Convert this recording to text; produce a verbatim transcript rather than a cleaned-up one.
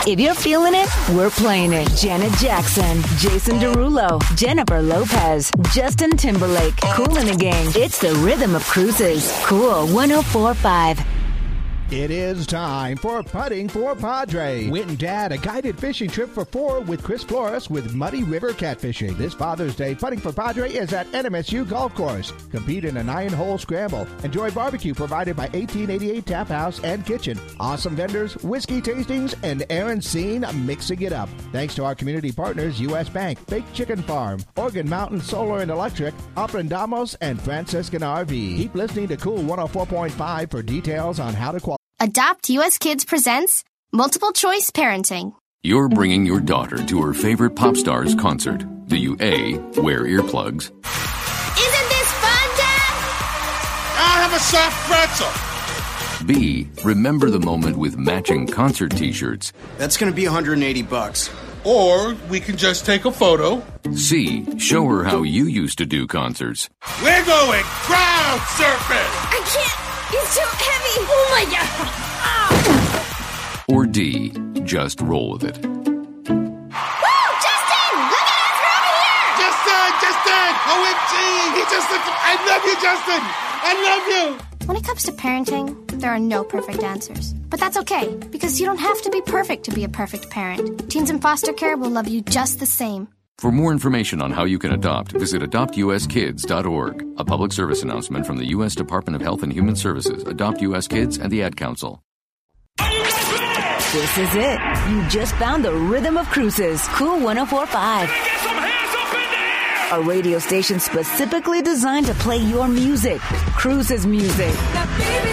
If you're feeling it, we're playing it. Janet Jackson, Jason Derulo, Jennifer Lopez, Justin Timberlake, Kool and the Gang. It's the rhythm of cruises. Cool one oh four point five. It is time for Putting for Padre. Wit and Dad, a guided fishing trip for four with Chris Flores with Muddy River Catfishing. This Father's Day, Putting for Padre is at N M S U Golf Course. Compete in a nine-hole scramble. Enjoy barbecue provided by eighteen eighty-eight Tap House and Kitchen. Awesome vendors, whiskey tastings, and Aaron Scene mixing it up. Thanks to our community partners, U S Bank, Baked Chicken Farm, Oregon Mountain Solar and Electric, Aprendamos, and Franciscan R V. Keep listening to Cool one oh four point five for details on how to qualify. Adopt U S Kids presents Multiple Choice Parenting. You're bringing your daughter to her favorite pop star's concert. Do you A, wear earplugs? Isn't this fun, Dad? I have a soft pretzel. B, remember the moment with matching concert t-shirts? That's going to be one hundred eighty bucks. Or we can just take a photo. C, show her how you used to do concerts. We're going crowd surfing. I can't. It's too heavy. Oh, my God. Ah. Or D, just roll with it. Woo! Justin! Look at us. We're over here. Justin! Justin! O M G! He just looked... I love you, Justin! I love you! When it comes to parenting, there are no perfect answers. But that's okay, because you don't have to be perfect to be a perfect parent. Teens in foster care will love you just the same. For more information on how you can adopt, visit adopt u s kids dot org. A public service announcement from the U S Department of Health and Human Services, Adopt U S Kids, and the Ad Council. This is it. You just found the rhythm of cruises. Cool one oh four point five. A radio station specifically designed to play your music. Cruises music.